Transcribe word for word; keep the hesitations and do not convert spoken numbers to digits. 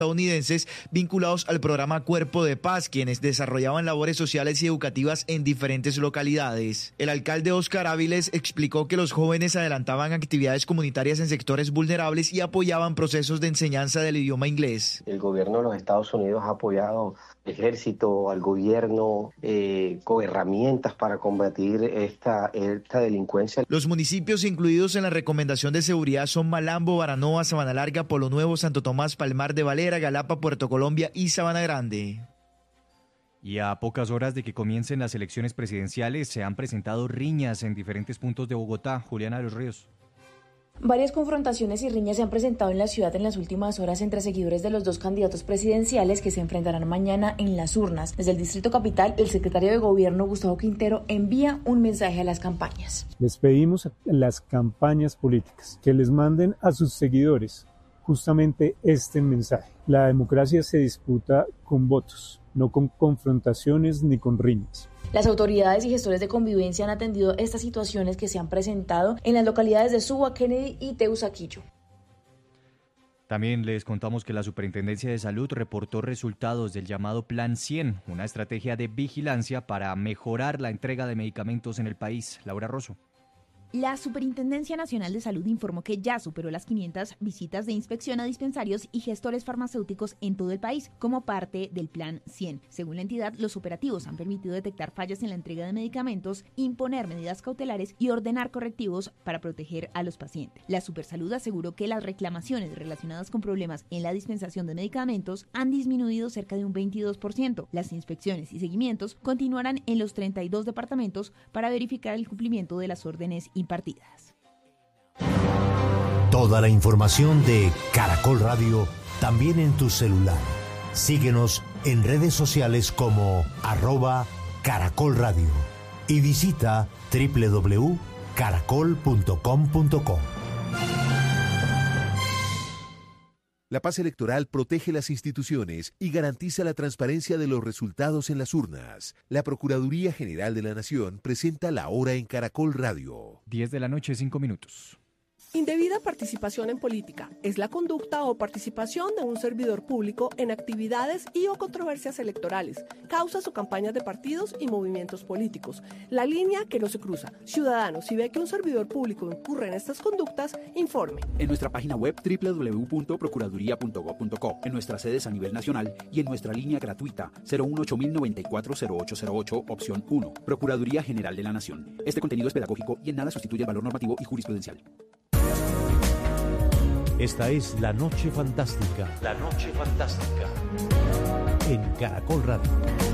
estadounidenses vinculados al programa Cuerpo de Paz, quienes desarrollaban labores sociales y educativas en diferentes localidades. El alcalde Óscar Áviles explicó que los jóvenes adelantaban actividades comunitarias en sectores vulnerables y apoyaban procesos de enseñanza del idioma inglés. El gobierno de los Estados Unidos ha apoyado al ejército, al gobierno, eh, con herramientas para combatir esta, esta delincuencia. Los municipios incluidos en la recomendación de seguridad son Malambo, Baranoa, Sabana Larga, Polo Nuevo, Santo Tomás, Palmar de Valera, Galapa, Puerto Colombia y Sabana Grande. Y a pocas horas de que comiencen las elecciones presidenciales, se han presentado riñas en diferentes puntos de Bogotá. Juliana de los Ríos. Varias confrontaciones y riñas se han presentado en la ciudad en las últimas horas entre seguidores de los dos candidatos presidenciales que se enfrentarán mañana en las urnas. Desde el Distrito Capital, el secretario de Gobierno, Gustavo Quintero, envía un mensaje a las campañas. Les pedimos a las campañas políticas que les manden a sus seguidores justamente este mensaje. La democracia se disputa con votos, no con confrontaciones ni con riñas. Las autoridades y gestores de convivencia han atendido estas situaciones que se han presentado en las localidades de Suba, Kennedy y Teusaquillo. También les contamos que la Superintendencia de Salud reportó resultados del llamado Plan cien, una estrategia de vigilancia para mejorar la entrega de medicamentos en el país. Laura Rosso. La Superintendencia Nacional de Salud informó que ya superó las quinientas visitas de inspección a dispensarios y gestores farmacéuticos en todo el país como parte del Plan cien. Según la entidad, los operativos han permitido detectar fallas en la entrega de medicamentos, imponer medidas cautelares y ordenar correctivos para proteger a los pacientes. La Supersalud aseguró que las reclamaciones relacionadas con problemas en la dispensación de medicamentos han disminuido cerca de un veintidós por ciento. Las inspecciones y seguimientos continuarán en los treinta y dos departamentos para verificar el cumplimiento de las órdenes impartidas. Toda la información de Caracol Radio también en tu celular. Síguenos en redes sociales como arroba Caracol Radio y visita doble u doble u doble u punto caracol punto com punto co. La paz electoral protege las instituciones y garantiza la transparencia de los resultados en las urnas. La Procuraduría General de la Nación presenta la hora en Caracol Radio. diez de la noche, cinco minutos. Indebida participación en política es la conducta o participación de un servidor público en actividades y o controversias electorales, causas o campañas de partidos y movimientos políticos. La línea que no se cruza. Ciudadanos, si ve que un servidor público incurre en estas conductas, informe. En nuestra página web doble u doble u doble u punto procuraduría punto gob punto co, en nuestras sedes a nivel nacional y en nuestra línea gratuita cero uno ocho mil noventa y cuatro cero ocho cero ocho, opción uno. Procuraduría General de la Nación. Este contenido es pedagógico y en nada sustituye el valor normativo y jurisprudencial. Esta es La Noche Fantástica. La Noche Fantástica. En Caracol Radio.